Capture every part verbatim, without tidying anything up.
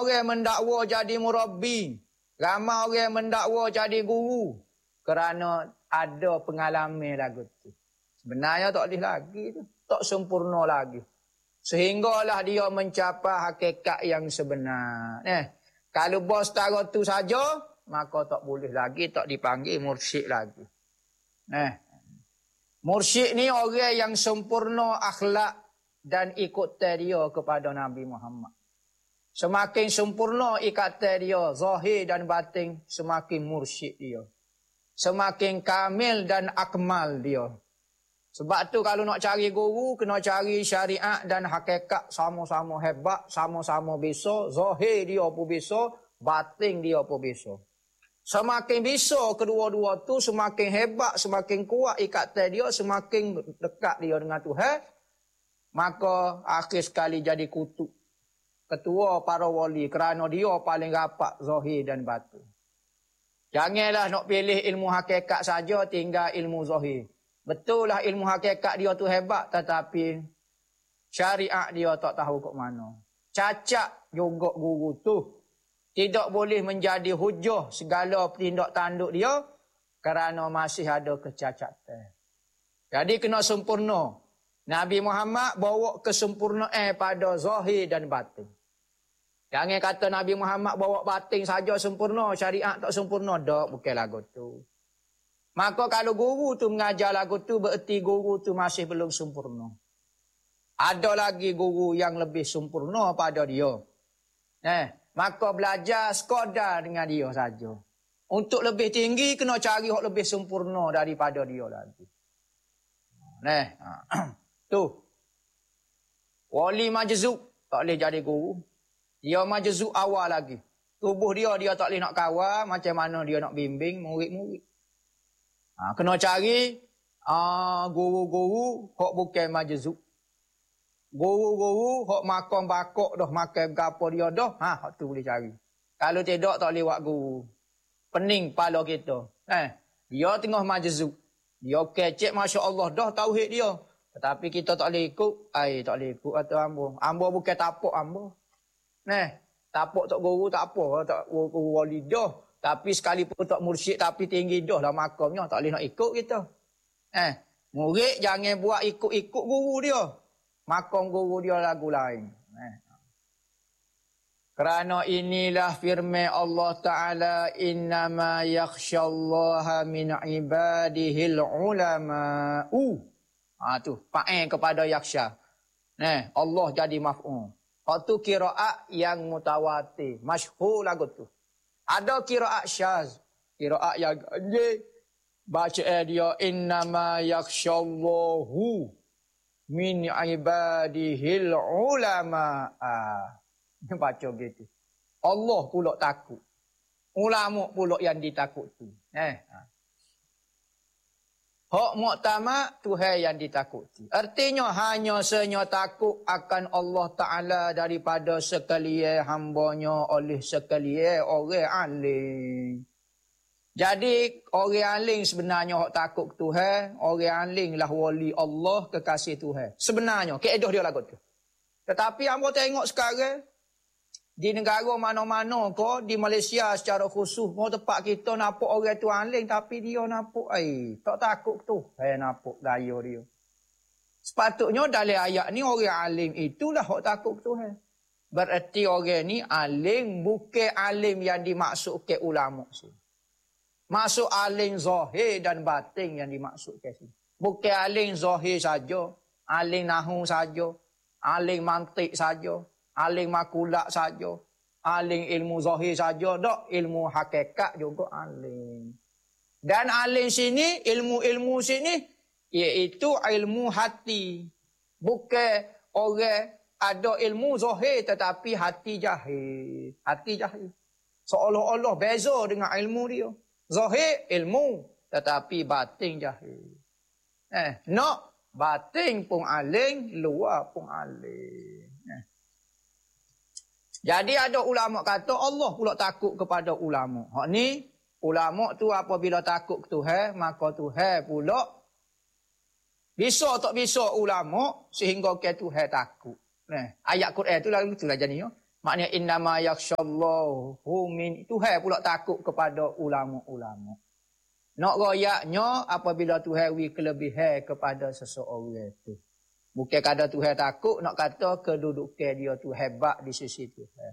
orang mendakwa jadi murabbi. Ramai orang mendakwa jadi guru. Kerana ada pengalaman lagu tu. Sebenarnya tak boleh lagi tu. Tak sempurna lagi. Sehinggalah dia mencapai hakikat yang sebenar. Eh, kalau bos tara tu saja, maka tak boleh lagi, tak dipanggil mursyid lagi. Eh, mursyid ni orang yang sempurna akhlak dan ikatan dia kepada Nabi Muhammad. Semakin sempurna ikatan dia, zahir dan batin, semakin mursyid dia. Semakin kamil dan akmal dia. Sebab tu kalau nak cari guru, kena cari syariat dan hakikat sama-sama hebat, sama-sama bisa. Zahir dia pun bisa, batin dia pun bisa. Semakin bisa kedua-dua tu, semakin hebat, semakin kuat ikatan dia, semakin dekat dia dengan Tuhan. Maka akhir sekali jadi kutuk. Ketua para wali kerana dia paling rapat zahir dan batin. Janganlah nak pilih ilmu hakikat saja, tinggal ilmu zahir. Betul lah ilmu hakikat dia tu hebat, tetapi syariat dia tak tahu kat mana. Cacat juga guru tu. Tidak boleh menjadi hujah segala tindak tanduk dia kerana masih ada kecacatan. Jadi kena sempurna. Nabi Muhammad bawa kesempurnaan pada zahir dan batin. Jangan kata Nabi Muhammad bawa batin saja sempurna, syariat tak sempurna. Tak, bukan lagu tu. Maka kalau guru tu mengajar lagu tu, bererti guru tu masih belum sempurna. Ada lagi guru yang lebih sempurna pada dia. Eh, maka belajar sekadar dengan dia saja. Untuk lebih tinggi, kena cari yang lebih sempurna daripada dia lagi. Nah, tu. Wali majzub tak boleh jadi guru. Dia majzub awal lagi. Tubuh dia, dia tak boleh nak kawal. Macam mana dia nak bimbing murid-murid. Ha, kena cari uh, guru-guru hok bukan majzub. Guru-guru hok makan bakok dah, makan gapo dia dah. Ha, hok tu boleh cari. Kalau tidak, tak boleh buat guru. Pening kepala kita. Eh, dia tengah majzub. Dia kecek, Masya Allah, dah tauhid dia. Tetapi kita tak boleh ikut. Ay, tak boleh ikut kata ambo. Ambo bukan tapuk ambo. Nah, tapuk tak guru tak apa. Tak guru wali dah. Tapi sekalipun tak mursyid tapi tinggi dah lah makamnya. Tak boleh nak ikut kita. Eh, murid jangan buat ikut-ikut guru dia. Makam guru dia lagu lain. Eh. Kerana inilah firman Allah Ta'ala, innama yakhshallaha min ibadihil ulama'u. Ha tu, fa'in kepada yakhsha. Nah, Allah jadi maf'ul. Hak tu qiraat yang mutawatir, masyhur lagu tu. Ada qiraat syaz, qiraat yang ganjil. Baca dia innama yakhshallahu min ibadihil ulama'a. Baca gitu. Allah pula takut. Ulama pula yang ditakuti. Eh. Hak muktamad Tuhan yang ditakuti. Artinya hanya senya takut akan Allah Ta'ala daripada sekalian hambanya oleh sekalian orang alim. Jadi orang alim sebenarnya hak takut Tuhan, orang alim lah wali Allah, kekasih Tuhan. Sebenarnya kaedah dia lagu tu. Tetapi hamba tengok sekarang di negara mana-mana ko, di Malaysia secara khusus, mau tempat kita nampak orang tu alim, tapi dia nampak, eh, tak takut tu. Eh, nampak gaya dia. Sepatutnya dalam ayat ni, orang alim itulah hak takut tu. Eh. Berarti orang ni alim, bukan alim yang dimaksudkan ulama. Masuk alim zahir dan batin yang dimaksudkan. Bukan alim zahir saja, alim nahu saja, alim mantik saja. Alim makulat saja. Alim ilmu zahir saja. Tak, ilmu hakikat juga alim. Dan alim sini, ilmu-ilmu sini, iaitu ilmu hati. Bukan orang ada ilmu zahir tetapi hati jahil. Hati jahil. Seolah-olah beza dengan ilmu dia. Zahir ilmu tetapi batin jahil. Eh, nak batin pun alim, luar pun alim. Jadi ada ulama kata Allah pula takut kepada ulama. Hak ni ulama tu apabila takut ke Tuhan, maka Tuhan pula bisa tak bisa ulama sehingga ke Tuhan takut. Nah, ayat Quran tu lah itulah jadi. Maknanya innama yakhsyallahu min Tuhan pula takut kepada ulama-ulama. Nak royaknya apabila Tuhan wi kelebihan kepada seseorang itu. Bukan kada Tuhan takut nak kata kedudukan dia tu hebat di sisi Tuhan.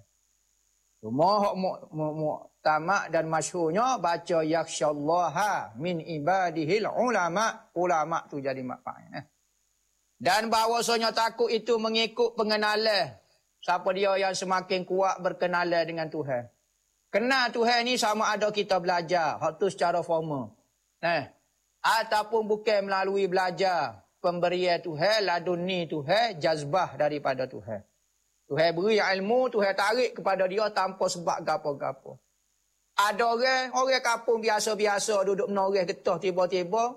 Cuma hak muktamak dan masyhurnya baca yakhsyallaha min ibadihil ulama. Ulama tu jadi maknanya. Eh. Dan bahawasanya takut itu mengikut pengenalan. Siapa dia yang semakin kuat berkenalan dengan Tuhan. Kenal Tuhan ni sama ada kita belajar. Hak tu secara formal. Eh. Ataupun bukan melalui belajar. Pemberian Tuhan, laduni Tuhan, jazbah daripada Tuhan. Tuhan beri ilmu, Tuhan tarik kepada dia tanpa sebab gapo-gapo. Ada orang, orang kampung biasa-biasa duduk menoreh getah tiba-tiba.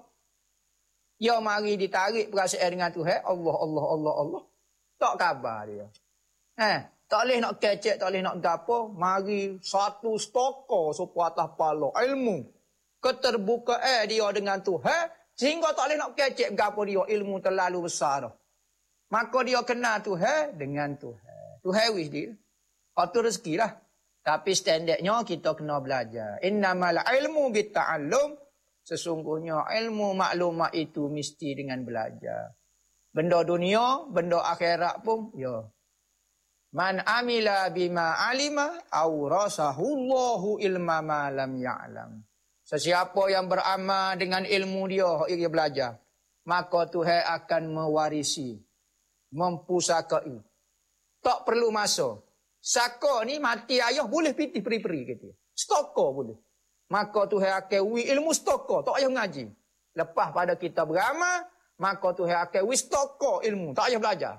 Dia mari ditarik perasaan dengan Tuhan. Allah, Allah, Allah, Allah. Tak khabar dia. Eh, tak boleh nak kecek, tak boleh nak gapo. Mari satu stoko supaya atas pala ilmu. Keterbukaan dia dengan Tuhan. Sehingga tak boleh nak kecek gapo dia. Ilmu terlalu besar dah. Maka dia kenal Tuhan dengan Tuhan. Tuhan wis dia. Itu rezeki lah. Tapi standardnya kita kena belajar. Innamal ilmu bitta'allum. Sesungguhnya ilmu maklumat itu mesti dengan belajar. Benda dunia, benda akhirat pun, ya. Man amila bima alima, awrasahullahu ilma ma lam ya'lam. Sesiapa yang beramal dengan ilmu dia, dia belajar, maka Tuhan akan mewarisi, mempusakai. Tak perlu masa. Saka ni mati ayah boleh pitih peri-peri kata. Stoko boleh. Maka Tuhan akan wi ilmu stoko, tak payah mengaji. Lepas pada kita beramal, maka Tuhan akan wi stoko ilmu, tak payah belajar.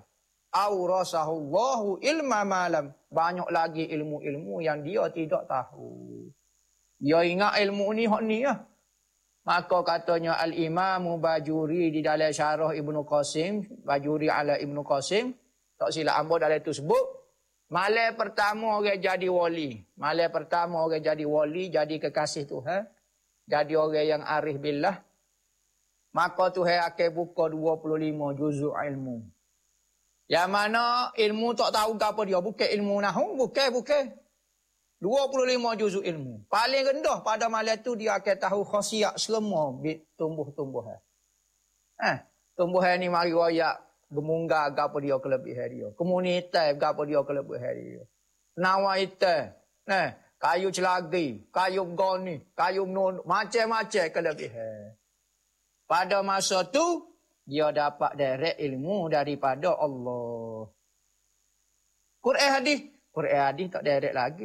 Awrasahullahu ilma malam. Banyak lagi ilmu-ilmu yang dia tidak tahu. Dia ingat ilmu ni hak ni lah. Maka katanya Al-Imam Bajuri di dalam syarah Ibnu Qasim, Bajuri ala Ibnu Qasim, tak silap hamba dalam itu sebut, malam pertama orang jadi wali. Malam pertama orang jadi wali, jadi kekasih Tuhan. Jadi orang yang arif billah. Maka Tuhan akan buka dua puluh lima juzuk ilmu. Yang mana ilmu tak tahu apa dia. Bukan ilmu nahu, bukan, bukan. dua puluh lima juzuk ilmu. Paling rendah pada malam itu dia akan tahu khasiat selama tumbuh-tumbuhan. Eh, tumbuhan ni mari royak. Gemunggah apa dia kelebihan dia. Komunitas apa dia kelebihan dia. Nawa itu. Nah, kayu celagi, kayu goni, kayu nun, macam-macam kelebihan. Pada masa tu dia dapat direct ilmu daripada Allah. Quran hadis, Quran hadis tak direct lagi.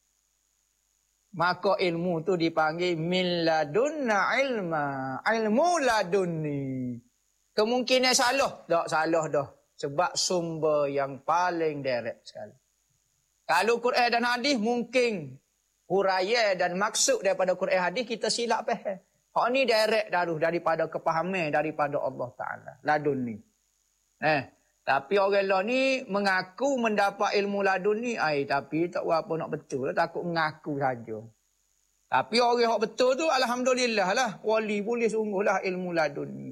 Maka ilmu tu dipanggil min ladunna ilma, ilmu ladunni. Kemungkinan salah. Tak salah dah. Sebab sumber yang paling direct sekali. Kalau Quran dan hadis mungkin huraian dan maksud daripada Quran hadis kita silap faham. Hak ni direct daruh daripada kepahaman daripada Allah Ta'ala. Ladun ni. Eh, tapi orang lain ni mengaku mendapat ilmu ladun ni. Ay, tapi tak apa nak betul. Takut mengaku saja. Tapi orang yang betul tu alhamdulillah lah. Wali boleh sungguhlah ilmu ladun ni.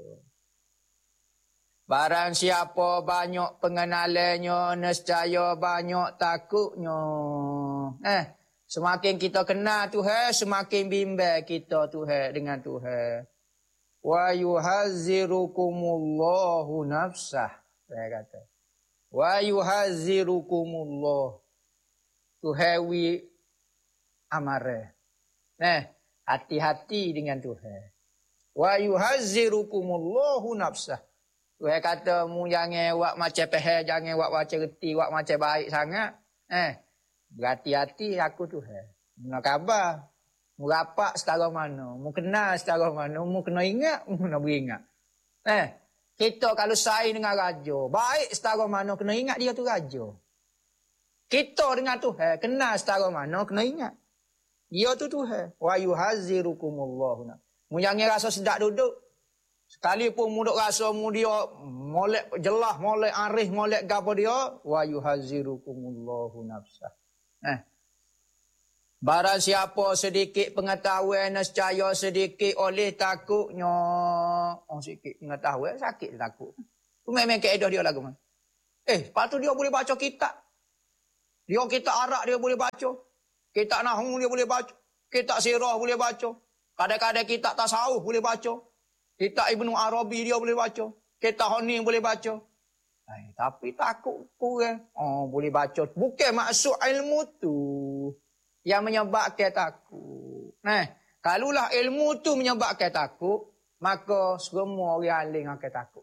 Barang siapa banyak pengenalannya, nescaya banyak takutnya. Eh, semakin kita kenal Tuhan, semakin bimbang kita Tuhan dengan Tuhan. Wa yuhazzirukumullahu nafsah. Saya kata. Wa yuhazzirukumullah. Tuhan wi amare. Eh, hati-hati dengan Tuhan. Wa yuhazzirukumullahu nafsah. Tuhan kata, mu jangan buat macam pehel, jangan buat macam reti, buat macam baik sangat. Eh, berhati-hati aku Tuhan. Nak khabar. Mu rapat setara mana, mu kenal setara mana, mu kena ingat, mu kena beringat. Eh, kita kalau saing dengan raja, baik setara mana, kena ingat dia tu raja. Kita dengan Tuhan, kenal setara mana, kena ingat. Dia tu Tuhan. Wa yuhazzirukumullahu. Mu jangan rasa sedap duduk. Sekalipun mu duk rasa mu dia molek jelah, molek arif, molek gapo dia, wa yuhazzirukumullahu nafsah. Eh. Barang siapa sedikit pengetahuan, nescaya sedikit oleh takutnya. Oh, sedikit pengetahuan, sakit takut. Tu memang keedah dia lagu. Eh, lepas tu dia boleh baca kitab. Dia kitab Arab dia boleh baca. Kitab Nahwu dia boleh baca. Kitab Sirah boleh baca. Kadang-kadang kitab Tasawuf boleh baca. Kitab Ibnu Arabi dia boleh baca. Kitab Honi boleh baca. Ay, tapi takut kurang. Oh, boleh baca. Bukan maksud ilmu tu yang menyebabkan takut. Nah, kalaulah ilmu tu menyebabkan takut, maka semua orang alim akan takut.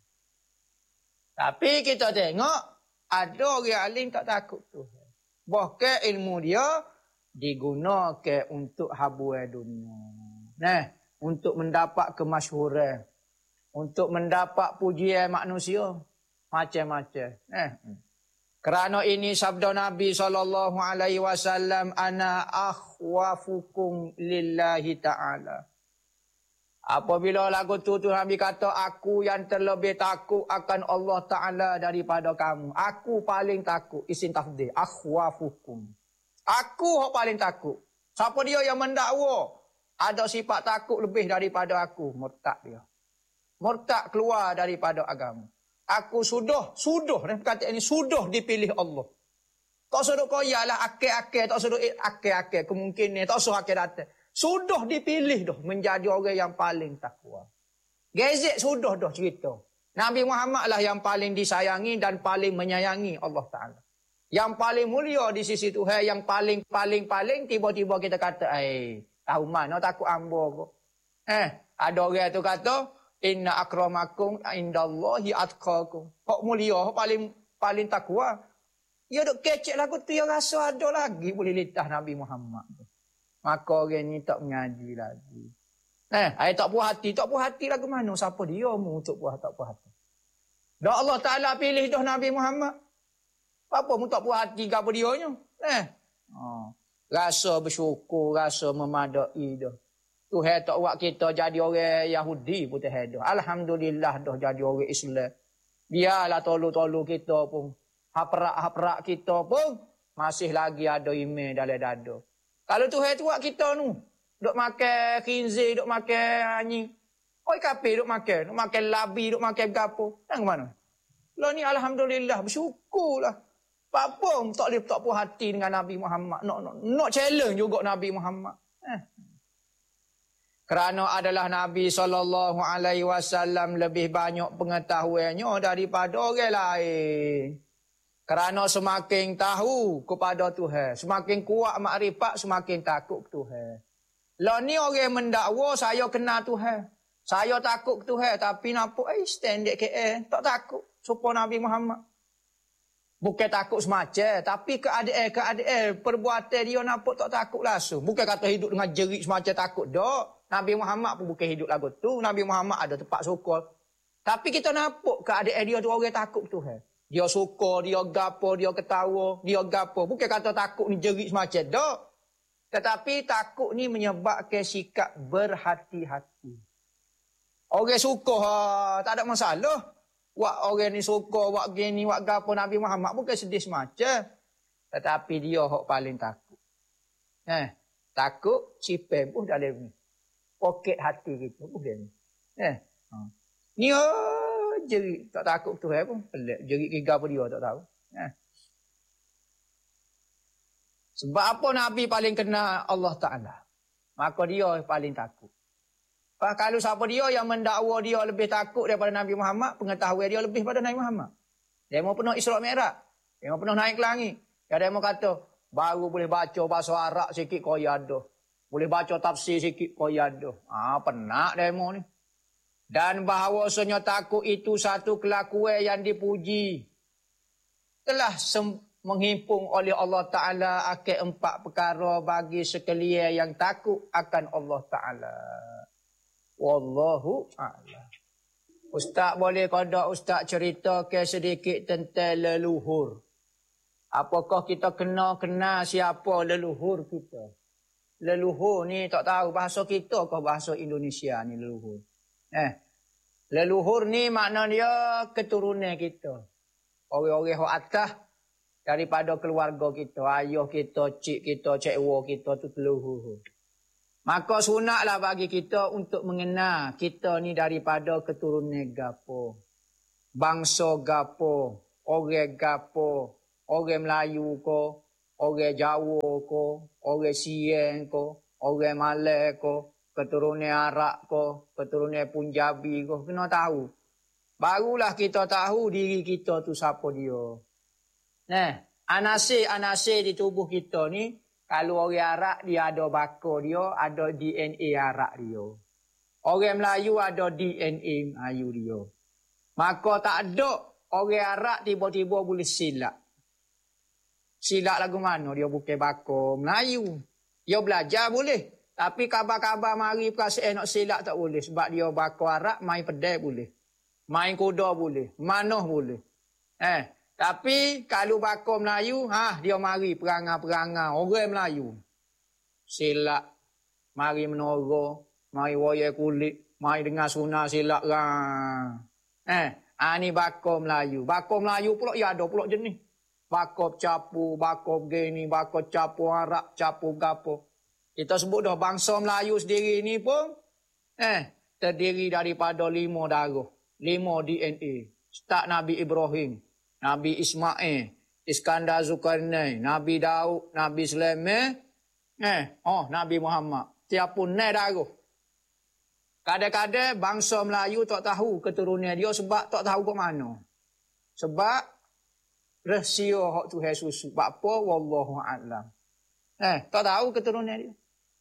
Tapi kita tengok, ada orang alim tak takut Tuhan. Bahkan ilmu dia digunakan untuk habuai dunia. Nah, untuk mendapat kemasyhuran. Untuk mendapat pujian manusia. Macam-macam. Eh. Kerana ini sabda Nabi sallallahu alaihi wasallam, ana akhwafukum lillahi ta'ala. Apabila lagu tu tu Nabi kata, aku yang terlebih takut akan Allah Ta'ala daripada kamu. Aku paling takut. Isim tafdhil. Akhwafukum. Aku yang paling takut. Siapa dia yang mendakwa ada sifat takut lebih daripada aku? Murtad dia. Murtad keluar daripada agama. Aku sudah, sudah, kata ini sudah dipilih Allah. Tak sudah kaya lah, akil-akil, tak sudah akil-akil, kemungkinan, tak sudah akil datang. Sudah dipilih dah menjadi orang yang paling takwa. Gezek sudah dah cerita. Nabi Muhammad lah yang paling disayangi dan paling menyayangi Allah Ta'ala. Yang paling mulia di sisi Tuhan, yang paling-paling-paling, tiba-tiba kita kata, eh, tahu mana takut ambo kok. Eh, ada orang tu kata, inna akramakum indallahi atqakum. Hak mulia, hak paling paling takwa. Ya dok kecek lagu tu yang rasa ada lagi boleh litah Nabi Muhammad tu. Maka orang ni tak mengaji lagi. Eh, ai tak puas hati, tak puas hati lagu mana? Siapa dia mu untuk puas tak puas hati? Dah Allah Taala pilih dah Nabi Muhammad. Apa mu tak puas hati ke apa dia nya? Eh. Oh. Rasa bersyukur, rasa memadai dah. Tuhan tak buat kita jadi orang Yahudi pun Tuhan dah. Alhamdulillah dah jadi orang Islam. Biarlah tolu-tolu kita pun. Haprak-haprak kita pun masih lagi ada iman dalam dada. Kalau Tuhan tu buat kita nu, duk makan khinzir, duk makan anjing. Oi kafir duk makan, duk makan labi, duk makan gapo. Nang mana? Lah ni alhamdulillah bersyukurlah. Apa tak boleh tak puas hati dengan Nabi Muhammad. Nak nak, nak challenge juga Nabi Muhammad. Eh. Kerana adalah Nabi sallallahu alaihi wasallam lebih banyak pengetahuannya daripada orang lain. Kerana semakin tahu kepada Tuhan, semakin kuat makrifat, semakin takut Tuhan. Lah ni orang mendakwa saya kenal Tuhan. Saya takut Tuhan tapi nampak eh stand dek K L tak takut supaya Nabi Muhammad. Bukan takut semacam, tapi keadaan-keadaan perbuatan dia nampak tak takut langsung. Bukan kata hidup dengan jerit semacam takut dak. Nabi Muhammad pun bukan hidup lagu tu. Nabi Muhammad ada tempat sokol. Tapi kita nampak keadaan dia tu orang takut Tuhan. Dia suka, dia gapo, dia ketawa, dia gapo. Bukan kata takut ni jerit semacam dak. Tetapi takut ni menyebabkan sikap berhati-hati. Orang suka, ha, tak ada masalah. Wak orang ni suka, wak gini, wak gapo Nabi Muhammad bukan sedih semacam. Tetapi dia hok paling takut. Eh, takut cipem pun dalam ni. Poket hati kita pun dia ni. Eh, ha. Ni oh, jerit tak takut Tuhan pun pelik. Jerit giga apa dia tak tahu. Eh. Sebab apa Nabi paling kenal Allah Ta'ala? Maka dia paling takut. Kalau siapa dia yang mendakwa dia lebih takut daripada Nabi Muhammad, pengetahuan dia lebih pada Nabi Muhammad. Dia mau penuh Isra' Mi'raj. Dia mau penuh naik ke langit. Dia mau kata, baru boleh baca bahasa Arab sikit kau ya ada. Boleh baca tafsir sikit kau ya ada. Ah, penat demo ni. Dan bahawasanya takut itu satu kelakuan yang dipuji. Telah menghimpun oleh Allah Ta'ala akan empat perkara bagi sekalian yang takut akan Allah Ta'ala. Wallahu a'lam. Ustaz boleh kada ustaz cerita ke sedikit tentang leluhur. Apakah kita kena kenal siapa leluhur kita? Leluhur ni tak tahu bahasa kita ke bahasa Indonesia ni leluhur. Eh, leluhur ni makna dia keturunan kita. Orang-orang yang atas daripada keluarga kita, ayah kita, cik kita, cikgu kita tu leluhur. Maka sunatlah bagi kita untuk mengenal kita ni daripada keturunan gapo. Bangsa gapo, orang gapo, Orang Melayu ko, orang Jawa ko, orang Sieng ko, orang Malay ko, keturunan Arab ko, keturunan Punjabi ko, kena tahu. Barulah kita tahu diri kita tu siapa dia. Nah, anasir-anasir di tubuh kita ni, kalau orang Arab dia ada bakar dia, ada D N A Arab dia. Orang Melayu ada D N A Melayu dia. Maka tak ada orang Arab tiba-tiba boleh silap. Silap lagu mana? Dia bukan bakar Melayu. Dia belajar boleh. Tapi kabar-kabar mari perasaan nak silap tak boleh. Sebab dia bakar Arab, main pedai boleh. Main kuda boleh. Manoh boleh. Eh, tapi kalau bakar Melayu, ha, dia mari perangai-perangai orang Melayu. Silap. Mari menoro. Mari wayai kulit. Mari dengar sunah silap. Eh, ha, ni bakar Melayu. Bakar Melayu pula, ya ada pula jenis. Bakar capu, bakar gini, bakar capu Arab, capu gapo. Kita sebut dah bangsa Melayu sendiri ni pun eh terdiri daripada lima darah, lima D N A. Start Nabi Ibrahim, Nabi Ismail, Iskandar Zulkarnain, Nabi Daud, Nabi Sulaiman, eh oh Nabi Muhammad. Tiap pun nai darah. Kadang-kadang bangsa Melayu tak tahu keturunan dia sebab tak tahu ke mana. Sebab rahsia hak Tuhan susu. Sebab apa? Wallahu a'lam. Eh, tak tahu keturunan dia.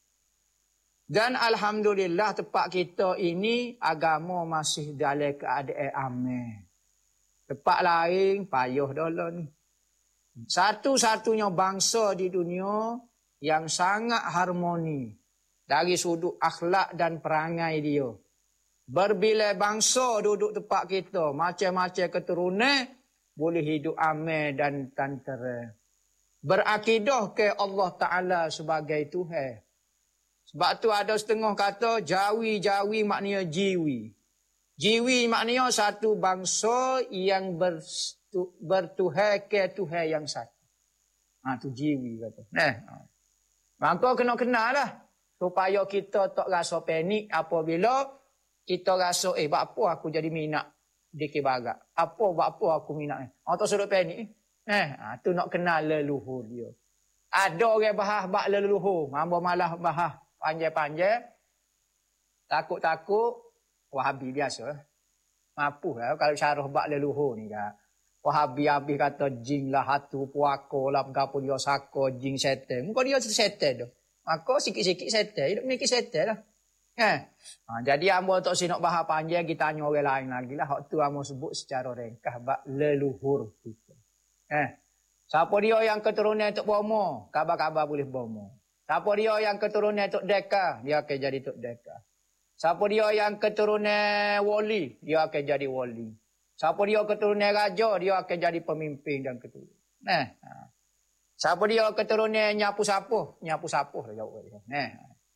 Dan alhamdulillah tempat kita ini agama masih dalam keadaan aman. Tempat lain payah dah ni. Satu-satunya bangsa di dunia yang sangat harmoni dari sudut akhlak dan perangai dia. Berbilai bangsa duduk tempat kita, macam-macam keturunan, boleh hidup aman dan tentera. Berakidah ke Allah Ta'ala sebagai Tuhan. Sebab tu ada setengah kata jawi-jawi maknanya jiwi. Jiwi maknanya satu bangsa yang bertuhan ke Tuhan yang satu. Ha, tu jiwi kata. Nah, maka kena kenal lah. Supaya kita tak rasa panik apabila kita rasa, eh, buat apa aku jadi minat dikir barat? Apa, buat apa aku minat ni? Orang tak suruh panik. Eh, ha, tu nak kenal leluhur dia. Ada orang bahas bak leluhur. Mamba malah bahas panjang-panjang. Takut-takut. Wahabi biasa. Mampu lah kalau syarah bak leluhur ni. Kak. Wahabi habis kata jin lah, hatu, puaka lah, berapa dia saka, jin setan. Muka dia setan tu. Maka sikit-sikit setan. Hidup ni setan lah. Eh. Ha, jadi amba tak si nak bahas panjang, kita tanya orang lain lagi lah. Hak tu amba sebut secara ringkas bak leluhur kita. Eh. Siapa dia yang keturunan Tok Bomo, kabar-kabar boleh Bomo. Siapa dia yang keturunan Tok Deka, dia akan jadi Tok Deka. Siapa dia yang keturunan wali, dia akan jadi wali. Siapa dia keturunan raja, dia akan jadi pemimpin dan ketua. Nah. Ha. Siapa dia keturunan nyapu sapuh, nyapu sapuh dah jawab dia. Nah.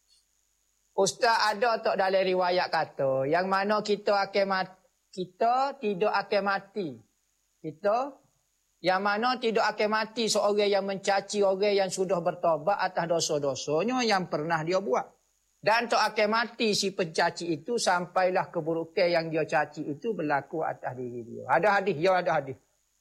Ustaz ada tak dalam riwayat kata yang mana kita akan mati, kita tidak akan mati. Kita yang mana tidak akan mati seorang yang mencaci orang yang sudah bertobat atas dosa-dosanya yang pernah dia buat. Dan tak akan mati si pencaci itu sampailah keburukan yang dia caci itu berlaku atas diri dia. Ada hadis, ya ada hadis.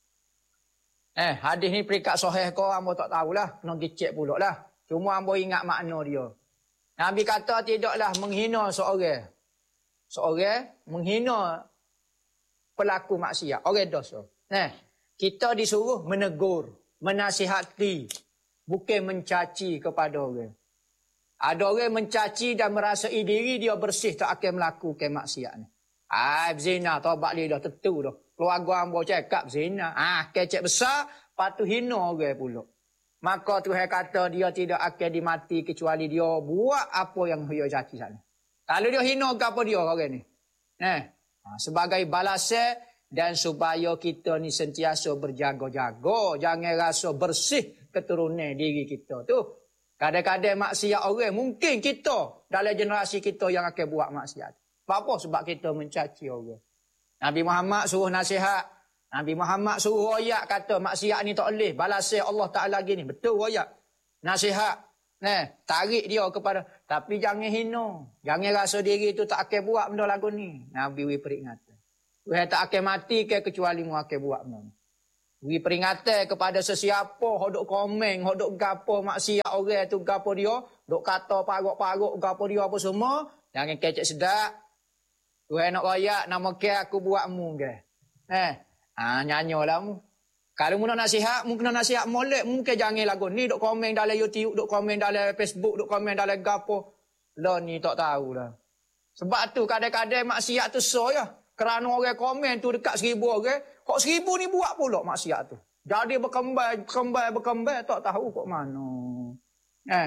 Eh, hadis ni perikat sahih kau hamba tak tahulah, kena dicek pula lah. Cuma hamba ingat makna dia. Nabi kata tidaklah menghina seorang. Seorang menghina pelaku maksiat, orang dosa. Nah, kita disuruh menegur, menasihati, bukan mencaci kepada orang. Ada orang mencaci dan merasai diri dia bersih tak akan melakukan maksiat ni. Ah, zina, taubat dia dah tentu dah. Keluarga hamba cakap zina. Ah, kecek besar, patu hina orang pula. Maka Tuhan kata dia tidak akan dimati kecuali dia buat apa yang dia caci sana. Kalau dia hina ke apa dia orang ni? Eh, sebagai balasan dan supaya kita ni sentiasa berjaga-jaga, jangan rasa bersih keturunan diri kita tu. Kadang-kadang maksiat orang mungkin kita dalam generasi kita yang akan buat maksiat. Sebab apa? Sebab kita mencaci orang. Nabi Muhammad suruh nasihat. Nabi Muhammad suruh royak kata maksiat ni tak boleh. Balasan Allah Ta'ala gini. Betul royak. Nasihat. Nah, tarik dia kepada. Tapi jangan hina. Jangan rasa diri tu tak akan buat benda lagu ni. Nabi wi peringatan. Tuhan tak akan mati ke kecuali mu akan buat benda ni. beri peringatan kepada sesiapa hok dok komen, hok dok gapo maksiat orang tu gapo dia, dok kata parok-parok gapo dia apa semua, jangan kecek sedak. Tuhan nak royak nama ke aku buatmu ke. Eh, ah nyanyolah mu. Kalau mu nak nasihat, mu kena nasihat molek, mu ke jangan lagu ni dok komen dalam YouTube, dok komen dalam Facebook, dok komen dalam gapo. Lah ni tak tahulah. Sebab tu kadang-kadang maksiat tu so ya. Kerana orang komen tu dekat seribu orang, kok seribu ni buat pula maksiat tu. Jadi berkembang, berkembang, berkembang, tak tahu kok mana. Eh.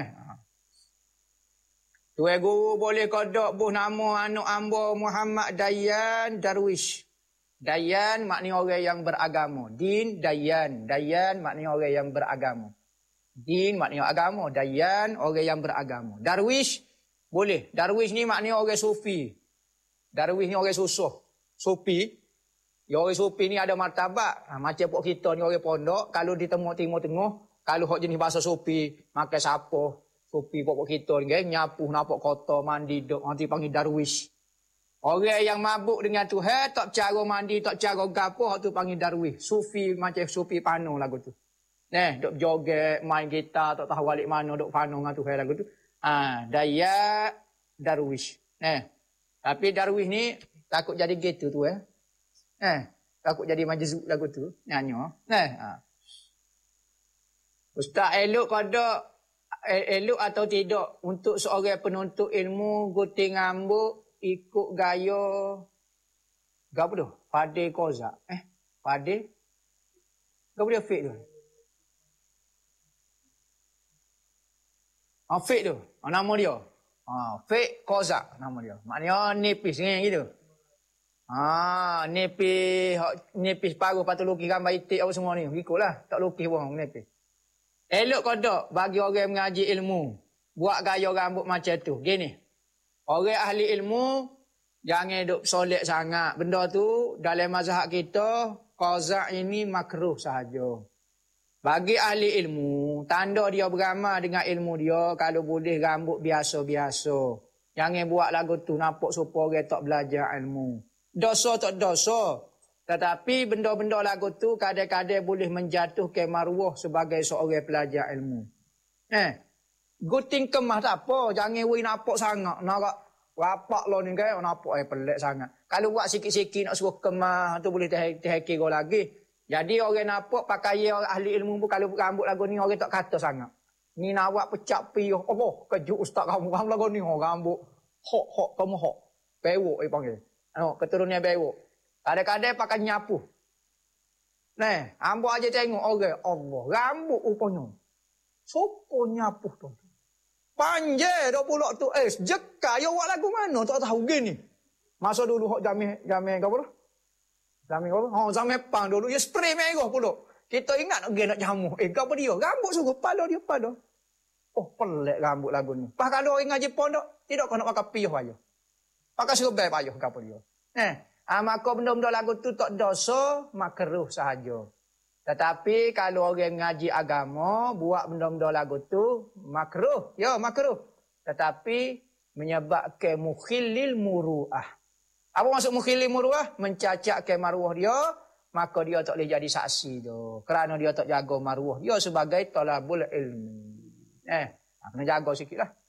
Tuan Guru boleh kodok buh nama anak hamba Muhammad Dayan Darwish. Dayan maknanya orang yang beragama. Din, Dayan. Dayan maknanya orang yang beragama. Din maknanya agama. Dayan orang yang beragama. Darwish boleh. Darwish ni maknanya orang sufi. Darwish ni orang susah. Sufi, ya orang sufi ni ada martabat. Ha, macam pok kita ni orang pondok, kalau ditemu timur tengah, kalau hok jenis bahasa sufi, makan sapo, sufi pok kita ni, nyapu, napok kota, mandi, dok, nanti panggil darwish. Orang yang mabuk dengan Tuhan, tak cara mandi, tak cara gapo, hok tu panggil darwish. Sufi macam sufi pano lagu tu. Neh, dok joget, main gitar, tak tahu balik mana, dok pano dengan Tuhan lagu tu. Ah, ha, daya darwish. Neh, tapi darwish ni takut jadi gitu tu eh. Eh, takut jadi majzub lagu tu. Nyanyo. Eh, ha. Ustaz elok kada elok atau tidak untuk seorang penuntut ilmu gunting rambut ikut gaya gapo tu? Pade kozak. Eh, pade. Gapo dia fake tu? Ah, fake tu. Ah, nama dia. Ah, fake kozak nama dia. Maknanya nipis ni gitu. Ah, nipis, nipis paruh patut lukis gambar itik apa semua ni. Ikutlah, tak lukis pun nipis. Elok kau tak bagi orang mengaji ilmu, buat gaya rambut macam tu. Gini, orang ahli ilmu, jangan duk solek sangat. Benda tu, dalam mazhab kita, qazak ini makruh sahaja. Bagi ahli ilmu, tanda dia beramal dengan ilmu dia, kalau boleh rambut biasa-biasa. Jangan buat lagu tu, nampak supaya orang tak belajar ilmu. Dosa tak dosa. Tetapi benda-benda lagu tu kadang-kadang boleh menjatuhkan maruah sebagai seorang pelajar ilmu. Eh, gunting kemah tak apa. Jangan wui nampak sangat. Nak rapak lo ni kan, nampak eh pelik sangat. Kalau buat sikit-sikit nak suruh kemah tu boleh terhekir lagi. Jadi orang nampak pakaian ahli ilmu pun kalau rambut lagu ni orang tak kata sangat. Ni nak buat pecak piuh. Oh, kejut ustaz kamu. Kamu lagu ni oh, rambut. Hok, hok, kamu hok. Pewok eh panggil. Oh, keturunan bewok. Kadang-kadang pakai nyapu. Nah, hamba aja tengok orang. Allah, rambut rupanya. Sopo nyapu tu? Panjang dah pula tu. Eh, jeka, ya buat lagu mana? Tak tahu gini. Masa dulu hok jamih, jamih apa tu? Jamih apa? Oh, jamih pang dulu. Ya spray merah pula. Kita ingat nak nak jamu. Eh, apa dia? Rambut suruh pada dia pada. Oh, pelik rambut lagu ni. Pas kalau orang ngaji pondok, tidak kau nak pakai piuh aja. Pakai serbai payah ke apa dia. Eh, ah, maka benda-benda lagu tu tak dosa, makruh sahaja. Tetapi kalau orang ngaji agama, buat benda-benda lagu tu, makruh. Ya, makruh. Tetapi menyebabkan mukhillil muru'ah. Apa maksud mukhillil muru'ah? Mencacatkan maruah dia, maka dia tak boleh jadi saksi tu. Kerana dia tak jaga maruah dia sebagai talabul ilmi. Eh, kena jaga sikit lah.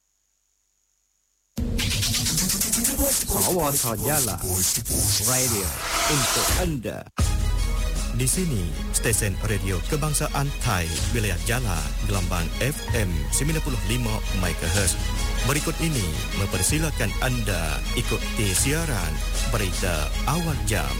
Kawarsa Jala Radio untuk anda. Di sini stesen radio kebangsaan Thai wilayah Jala gelombang F M sembilan puluh lima megahertz. Berikut ini mempersilakan anda ikuti siaran berita awal jam.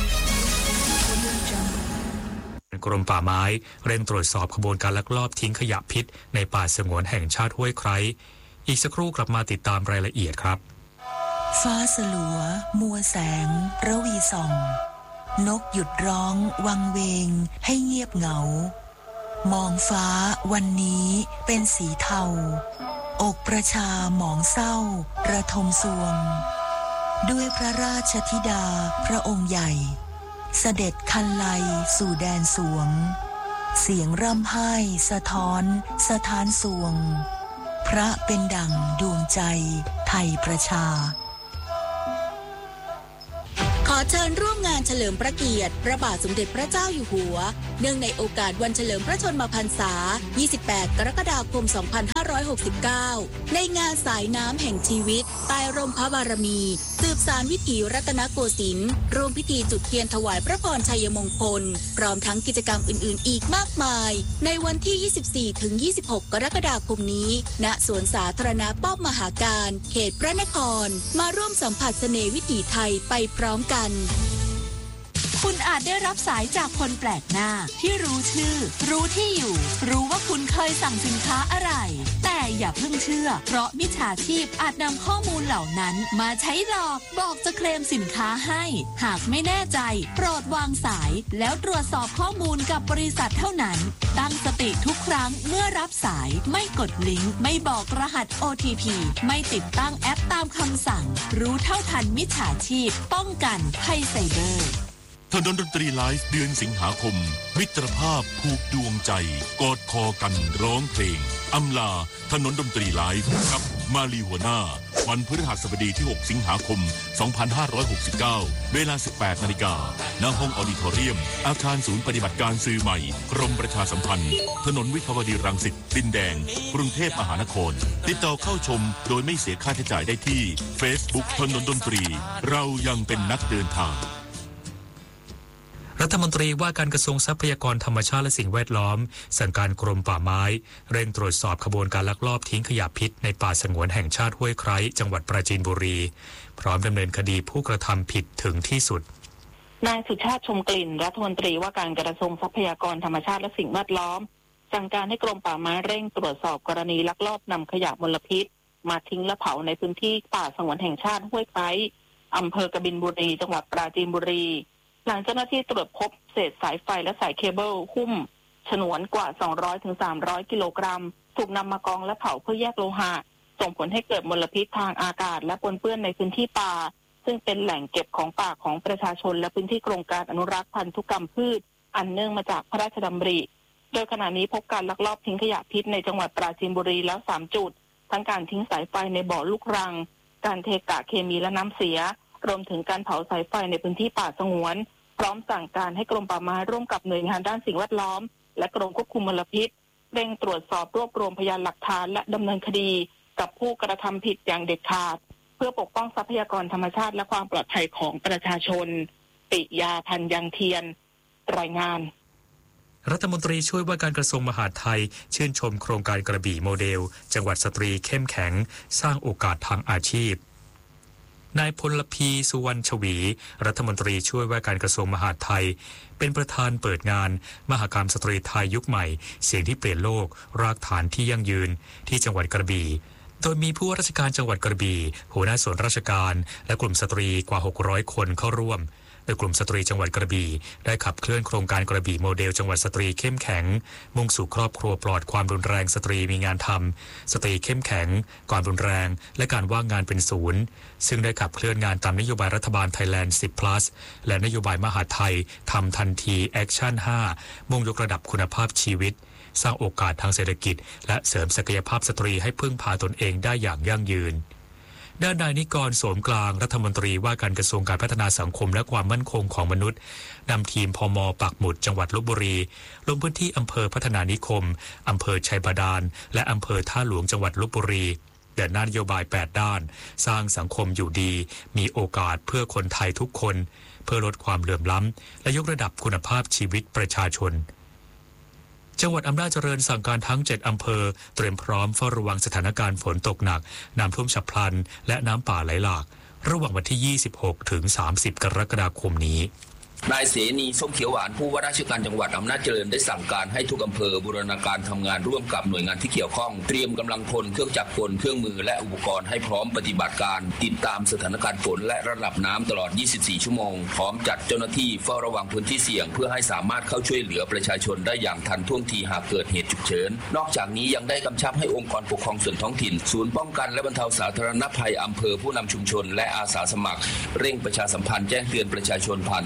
กรมป่าไม้เร่งตรวจสอบขบวนการลักลอบทิ้งขยะพิษในป่าสงวนแห่งชาติห้วยไคร้อีกสักครู่กลับมาติดตามรายละเอียดครับฟ้าสลัวมัวแสงระวีส่องนกหยุดร้องวังเวงให้เงียบเหงามองฟ้าวันนี้เป็นสีเทาอกประชาหมองเศร้าระทมสวงด้วยพระราชธิดาพระองค์ใหญ่เสด็จคันไลสู่แดนสวงเสียงร่ำไห้สะท้อนสะท้านสวงพระเป็นดั่งดวงใจไทยประชาขขอเชิญร่วมงานเฉลิมพระเกียรติพระบาทสมเด็จพระเจ้าอยู่หัวเนื่องในโอกาสวันเฉลิมพระชนมพรรษายี่สิบแปดกรกฎาคมสองพันห้าร้อยหกสิบเก้าในงานสายน้ำแห่งชีวิตใต้ร่มพระบารมีสืบสานวิถีรัตนโกสินทร์ร่วมพิธีจุดเทียนถวายพระพรชัยมงคลพร้อมทั้งกิจกรรมอื่นๆอีกมากมายในวันที่ยี่สิบสี่ถึงยี่สิบหกกรกฎาคมนี้ณสวนสาธารณะป้อมมหาการเขตพระนครมาร่วมสัมผัสเสน่ห์วิถีไทยไปพร้อมกันคุณอาจได้รับสายจากคนแปลกหน้าที่รู้ชื่อรู้ที่อยู่รู้ว่าคุณเคยสั่งสินค้าอะไรแต่อย่าเพิ่งเชื่อเพราะมิจฉาชีพอาจนำข้อมูลเหล่านั้นมาใช้หลอกบอกจะเคลมสินค้าให้หากไม่แน่ใจโปรดวางสายแล้วตรวจสอบข้อมูลกับบริษัทเท่านั้นตั้งสติทุกครั้งเมื่อรับสายไม่กดลิงก์ไม่บอกรหัส โอ ที พี ไม่ติดตั้งแอปตามคำสั่งรู้เท่าทันมิจฉาชีพป้องกันภัยไซเบอร์ถนนดนตรีไลฟ์เดือนสิงหาคมมิตรภาพผูกดวงใจกอดคอกันร้องเพลงอำลาถนนดนตรีไลฟ์กับมาลีหัวหน้าวันพฤหัสบดีที่หกสิงหาคมสองพันห้าร้อยหกสิบเก้าเวลา สิบแปดนาฬิกา ณ ห้องออดิทอเรียมอาคารศูนย์ปฏิบัติการสื่อใหม่กรมประชาสัมพันธ์ถนนวิภาวดีรังสิตดินแดงกรุงเทพมหานครติดต่อเข้าชมโดยไม่เสียค่าใช้จ่ายได้ที่ Facebook ถนนดนตรีเรายังเป็นนักเดินทางรัฐมนตรีว่าการกระทรวงทรัพยากรธรรมชาติและสิ่งแวดล้อมสั่งการกรมป่าไม้เร่งตรวจสอบขบวนการลักลอบทิ้งขยะพิษในป่าสงวนแห่งชาติห้วยไคร้จังหวัดปราจีนบุรีพร้อมดำเนินคดีผู้กระทำผิดถึงที่สุดนายสุชาติชมกลิ่นรัฐมนตรีว่าการกระทรวงทรัพยากรธรรมชาติและสิ่งแวดล้อมสั่งการให้กรมป่าไม้เร่งตรวจสอบกรณีลักลอบนำขยะมลพิษมาทิ้งและเผาในพื้นที่ป่าสงวนแห่งชาติห้วยไคร้อำเภอกบินบุรีจังหวัดปราจีนบุรีหลังเจ้าหน้าที่ตรวจพบเศษสายไฟและสายเคเบิลหุ้มฉนวนกว่า สองร้อยถึงสามร้อย กิโลกรัมถูกนำมากองและเผาเพื่อแยกโลหะส่งผลให้เกิดมลพิษทางอากาศและปนเปื้อนในพื้นที่ป่าซึ่งเป็นแหล่งเก็บของป่าของประชาชนและพื้นที่โครงการอนุรักษ์พันธุกรรมพืชอันเนื่องมาจากพระราชดำริโดยขณะนี้พบการลักลอบทิ้งขยะพิษในจังหวัดปราจีนบุรีแล้วสามจุดทั้งการทิ้งสายไฟในบ่อลูกรังการเทกะเคมีและน้ำเสียรวมถึงการเผาสายไฟในพื้นที่ป่าสงวนพร้อมสั่งการให้กรมป่าไม้ร่วมกับหน่วยงานด้านสิ่งแวดล้อมและกรมควบคุมมลพิษเร่งตรวจสอบรวบรวมพยานหลักฐานและดำเนินคดีกับผู้กระทำผิดอย่างเด็ดขาดเพื่อปกป้องทรัพยากรธรรมชาติและความปลอดภัยของประชาชนปิยาพันยังเทียนรายงานรัฐมนตรีช่วยว่าการกระทรวงมหาดไทยชื่นชมโครงการกระบี่โมเดลจังหวัดสตรีเข้มแข็งสร้างโอกาสทางอาชีพนายพลพีสุวรรณชวีรัฐมนตรีช่วยว่าการกระทรวงมหาดไทยเป็นประธานเปิดงานมหกรรมสตรีไทยยุคใหม่เสียงที่เปลี่ยนโลกรากฐานที่ยั่งยืนที่จังหวัดกระบี่โดยมีผู้ว่าราชการจังหวัดกระบี่หัวหน้าส่วนราชการและกลุ่มสตรีกว่าหกร้อยคนเข้าร่วมโดยกลุ่มสตรีจังหวัดกระบี่ได้ขับเคลื่อนโครงการกระบี่โมเดลจังหวัดสตรีเข้มแข็งมุ่งสู่ครอบครัวปลอดความรุนแรงสตรีมีงานทำสตรีเข้มแข็งความรุนแรงและการว่างงานเป็นศูนย์ซึ่งได้ขับเคลื่อนงานตามนโยบายรัฐบาลไทยแลนด์ สิบ plus และนโยบายมหาดไทยทำทันทีแอคชั่น ห้ามุ่งยกระดับคุณภาพชีวิตสร้างโอกาสทางเศรษฐกิจและเสริมศักยภาพสตรีให้พึ่งพาตนเองได้อย่างยั่งยืนด้านนายนิกรโสมกลางรัฐมนตรีว่าการกระทรวงการพัฒนาสังคมและความมั่นคงของมนุษย์นำทีมพม.ปักหมุดจังหวัดลพบุรีลงพื้นที่อำเภอพัฒนานิคมอำเภอชัยบาดาลและอำเภอท่าหลวงจังหวัดลพบุรีเดินหน้านโยบายแปดด้านสร้างสังคมอยู่ดีมีโอกาสเพื่อคนไทยทุกคนเพื่อลดความเหลื่อมล้ำและยกระดับคุณภาพชีวิตประชาชนจังหวัดอำนาจเจริญสั่งการทั้งเจ็ดอำเภอเตรียมพร้อมเฝ้าระวังสถานการณ์ฝนตกหนักน้ำท่วมฉับพลันและน้ำป่าไหลหลากระหว่างวันที่ยี่สิบหกถึงสามสิบกรกฎาคมนี้นายเสนีส้มเขียวหวานผู้ว่าราชการจังหวัดอำนาจเจริญได้สั่งการให้ทุกอำเภอบูรณาการทำงานร่วมกับหน่วยงานที่เกี่ยวข้องเตรียมกำลังพลเครื่องจักรกลเครื่องมือและอุปกรณ์ให้พร้อมปฏิบัติการติดตามสถานการณ์ฝนและระดับน้ำตลอดยี่สิบสี่ชั่วโมงพร้อมจัดเจ้าหน้าที่เฝ้าระวังพื้นที่เสี่ยงเพื่อให้สามารถเข้าช่วยเหลือประชาชนได้อย่างทันท่วงทีหากเกิดเหตุฉุกเฉินนอกจากนี้ยังได้กำชับให้องค์กรปกครองส่วนท้องถิ่นศูนย์ป้องกันและบรรเทาสาธารณภัยอำเภอผู้นำชุมชนและอาสาสมัครเร่งประชาสัมพันธ์แจ้งเตือนประชาชนผ่านทุกช่องท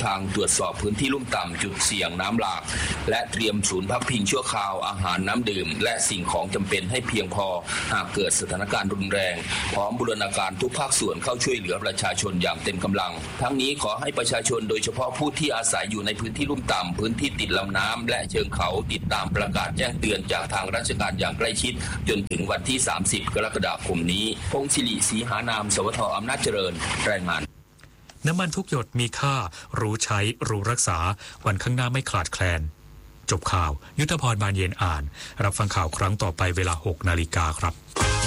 างตรวจสอบพื้นที่ลุ่มต่ำจุดเสี่ยงน้ำหลากและเตรียมศูนย์พักพิงชั่วคราวอาหารน้ำดื่มและสิ่งของจำเป็นให้เพียงพอหากเกิดสถานการณ์รุนแรงพร้อมบูรณาการทุกภาคส่วนเข้าช่วยเหลือประชาชนอย่างเต็มกำลังทั้งนี้ขอให้ประชาชนโดยเฉพาะผู้ที่อาศัยอยู่ในพื้นที่ลุ่มต่ำพื้นที่ติดลำน้ำและเชิงเขาติดตามประกาศแจ้งเตือนจากทางราชการอย่างใกล้ชิดจนถึงวันที่สามสิบกรกฎาคมนี้พงศิริศรีหานามสวทอำนาจเจริญรายงานน้ำมันทุกหยดมีค่ารู้ใช้รู้รักษาวันข้างหน้าไม่ขาดแคลนจบข่าวยุทธพรบานเย็นอ่านรับฟังข่าวครั้งต่อไปเวลาหกนาฬิกาครับ